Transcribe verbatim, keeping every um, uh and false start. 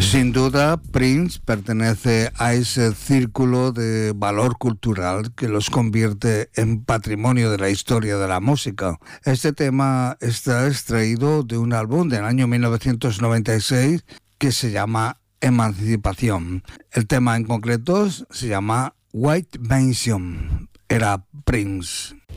Sin duda, Prince pertenece a ese círculo de valor cultural que los convierte en patrimonio de la historia de la música. Este tema está extraído de un álbum del año mil novecientos noventa y seis que se llama Emancipación. El tema en concreto se llama White Mansion. Era Prince.